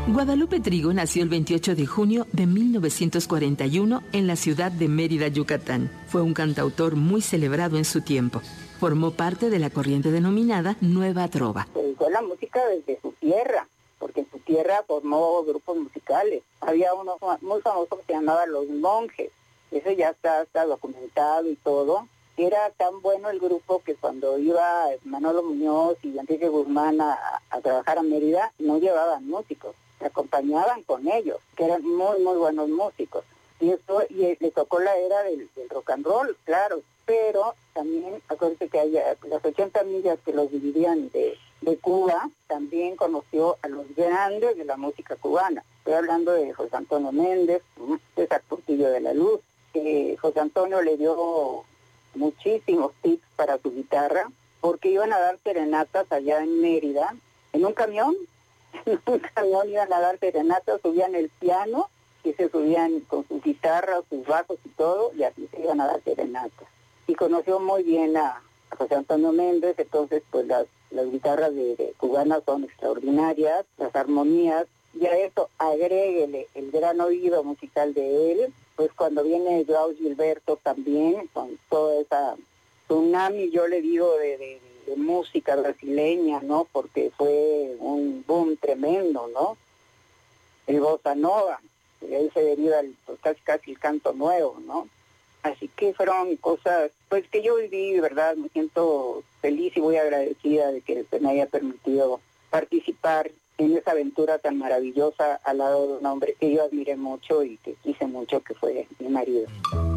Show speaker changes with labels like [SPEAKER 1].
[SPEAKER 1] Guadalupe Trigo nació el 28 de junio de 1941 en la ciudad de Mérida, Yucatán. Fue un cantautor muy celebrado en su tiempo. Formó parte de la corriente denominada Nueva Trova.
[SPEAKER 2] Se dedicó a la música desde su tierra, porque en su tierra formó grupos musicales. Había uno muy famoso que se llamaba Los Monjes. Eso ya está documentado y todo. Era tan bueno el grupo que cuando iba Manolo Muñoz y Enrique Guzmán a trabajar a Mérida, no llevaban músicos, se acompañaban con ellos, que eran muy, muy buenos músicos. Y le tocó la era del rock and roll, claro, pero también, acuérdense que hay las 80 millas que los dividían de Cuba, también conoció a los grandes de la música cubana. Estoy hablando de José Antonio Méndez, César Portillo de la Luz. José Antonio le dio muchísimos tips para su guitarra, porque iban a dar serenatas allá en Mérida, en un camión iban a dar serenatas, subían el piano, y se subían con sus guitarras, sus bajos y todo, y así se iban a dar serenatas. Y conoció muy bien a José Antonio Méndez, entonces pues las guitarras de cubanas son extraordinarias, las armonías, y a eso agréguele el gran oído musical de él, pues cuando viene Joao Gilberto también, con toda esa tsunami, yo le digo, de música brasileña, ¿no? Porque fue un boom tremendo, ¿no? El bossa nova, y ahí se deriva casi el canto nuevo, ¿no? Así que fueron cosas, pues que yo viví, ¿verdad? Me siento feliz y muy agradecida de que se me haya permitido participar en esa aventura tan maravillosa al lado de un hombre que yo admiré mucho y que quise mucho, que fue mi marido.